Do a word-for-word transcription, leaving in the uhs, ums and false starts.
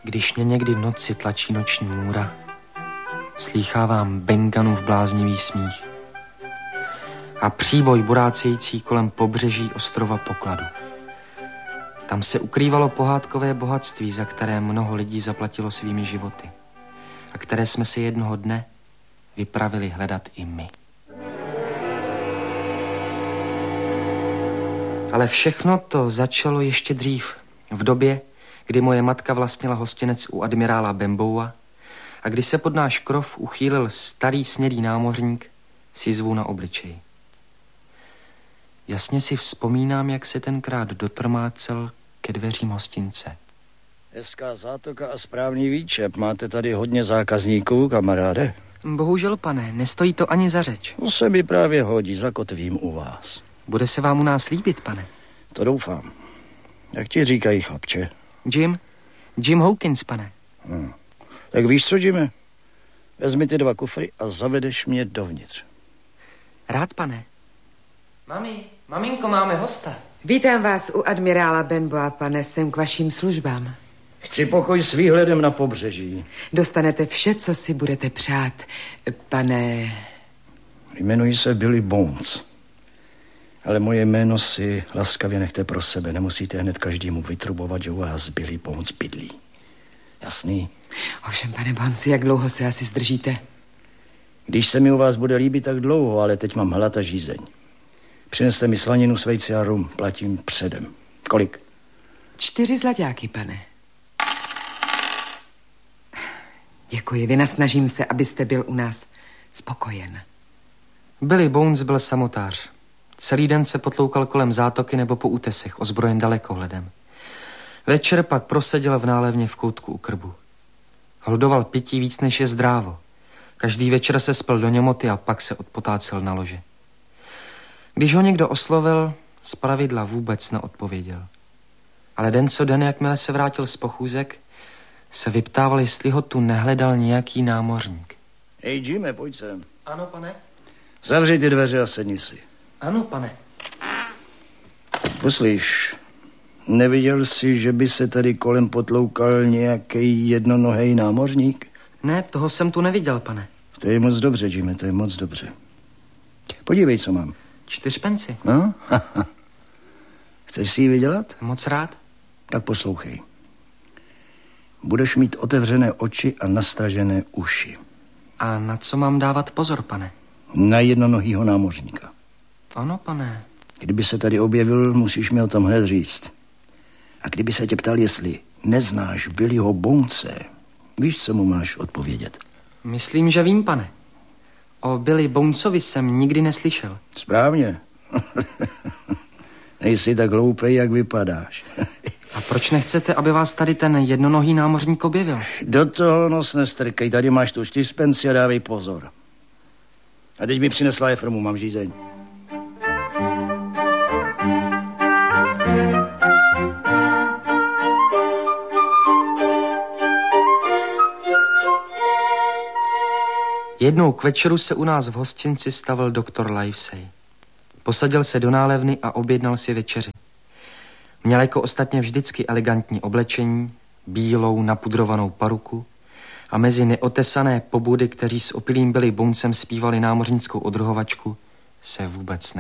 Když mě někdy v noci tlačí noční můra, slýchávám Benganův bláznivý smích a příboj burácející kolem pobřeží ostrova Pokladu. Tam se ukrývalo pohádkové bohatství, za které mnoho lidí zaplatilo svými životy a které jsme se jednoho dne vypravili hledat i my. Ale všechno to začalo ještě dřív, v době, kdy moje matka vlastnila hostinec u admirála Benbowa a kdy se pod náš krov uchýlil starý snědý námořník s jizvou na obličeji. Jasně si vzpomínám, jak se tenkrát dotrmácel ke dveřím hostince. Hezká zátoka a správný výčep. Máte tady hodně zákazníků, kamaráde? Bohužel, pane, nestojí to ani za řeč. To se mi právě hodí, zakotvím u vás. Bude se vám u nás líbit, pane? To doufám. Jak ti říkají, chlapče? Jim? Jim Hawkins, pane. Hmm. Tak víš co, Jime? Vezmi ty dva kufry a zavedeš mě dovnitř. Rád, pane. Mami, maminko, máme hosta. Vítám vás u admirála Benbowa, pane, jsem k vašim službám. Chci pokoj s výhledem na pobřeží. Dostanete vše, co si budete přát, pane... Jmenuji se Billy Bones. Ale moje jméno si laskavě nechte pro sebe. Nemusíte hned každému vytrubovat, že u vás Billy Bones bydlí. Jasný? Ovšem, pane Bonesi, jak dlouho se asi zdržíte? Když se mi u vás bude líbit, tak dlouho, ale teď mám hlad a žízeň. Přineste mi slaninu s vejci a rum. Platím předem. Kolik? Čtyři zlaťáky, pane. Děkuji, vynasnažím se, abyste byl u nás spokojen. Billy Bones byl samotář. Celý den se potloukal kolem zátoky nebo po útesech, ozbrojen dalekohledem. Večer pak proseděl v nálevně v koutku u krbu. Hludoval pití víc, než je zdrávo. Každý večer se spal do němoty a pak se odpotácel na lože. Když ho někdo oslovil, zpravidla vůbec neodpověděl. Ale den co den, jakmile se vrátil z pochůzek, se vyptával, jestli ho tu nehledal nějaký námořník. Hej, Jime, pojď sem. Ano, pane. Zavři ty dveře a sedni si. Ano, pane. Poslíš, neviděl jsi, že by se tady kolem potloukal nějaký jednonohej námořník? Ne, toho jsem tu neviděl, pane. To je moc dobře, Jime, to je moc dobře. Podívej, co mám. Čtyřpenci. No? Chceš si ji vydělat? Moc rád. Tak poslouchej. Budeš mít otevřené oči a nastražené uši. A na co mám dávat pozor, pane? Na jednonohýho námořníka. Ano, pane. Kdyby se tady objevil, musíš mi o tom hned říct. A kdyby se tě ptal, jestli neznáš Billyho Bonese, víš, co mu máš odpovědět? Myslím, že vím, pane. O Billy Bonesovi jsem nikdy neslyšel. Správně. Nejsi tak hloupej, jak vypadáš. A proč nechcete, aby vás tady ten jednonohý námořník objevil? Do toho nos nestrkej, tady máš tu čtyřpenci a dávej pozor. A teď mi přinesla jefrmu, mám žízeň. Jednou k večeru se u nás v hostinci stavil doktor Livesey. Posadil se do nálevny a objednal si večeři. Měl jako ostatně vždycky elegantní oblečení, bílou napudrovanou paruku a mezi neotesané pobudy, kteří s opilým Billy Bonesem zpívali námořnickou odrhovačku, se vůbec ne.